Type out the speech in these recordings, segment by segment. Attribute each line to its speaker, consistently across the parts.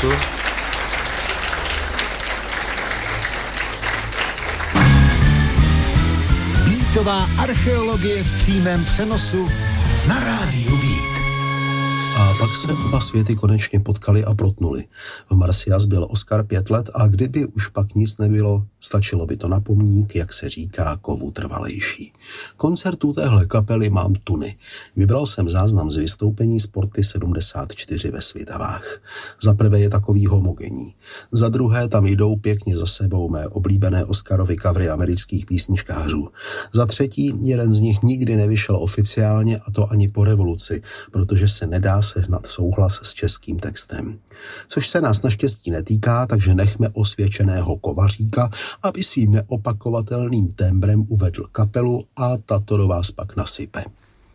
Speaker 1: Děkuji.
Speaker 2: Beatová archeologie v přímém přenosu na rádiu Beat.
Speaker 3: A pak se oba světy konečně potkali a protnuli. V Marsyas byl Oskar 5 let a kdyby už pak nic nebylo, stačilo by to na pomník, jak se říká, kovu trvalejší. Koncertů téhle kapely mám tuny. Vybral jsem záznam z vystoupení Sporty 74 ve Svitavách. Za prvé je takový homogenní. Za druhé tam jdou pěkně za sebou mé oblíbené Oscarovy covery amerických písničkářů. Za třetí, jeden z nich nikdy nevyšel oficiálně, a to ani po revoluci, protože se nedá sehnat souhlas s českým textem. Což se nás naštěstí netýká, takže nechme osvědčeného Kovaříka, aby svým neopakovatelným tembrem uvedl kapelu a tato do vás pak nasype.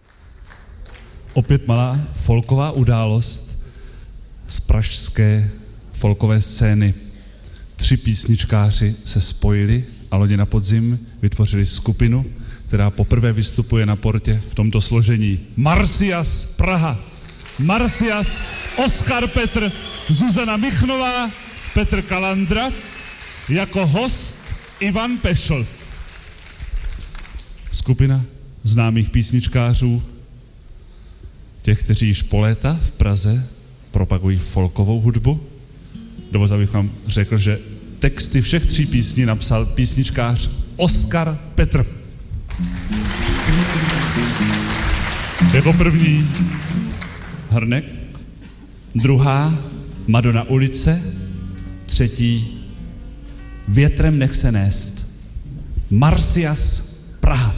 Speaker 4: Opět malá folková událost z pražské folkové scény. 3 písničkáři se spojili a loni na podzim vytvořili skupinu, která poprvé vystupuje na Portě v tomto složení. Marsyas Praha. Marsyas, Oskar Petr, Zuzana Michnová, Petr Kalandra, jako host Ivan Pešl. Skupina známých písničkářů, těch, kteří již po léta v Praze propagují folkovou hudbu. Dovolte, abych vám řekl, že texty všech 3 písní napsal písničkář Oskar Petr. Jako první Hrnek, druhá Madonna ulice, třetí Větrem nech se nést. Marsyas Praha.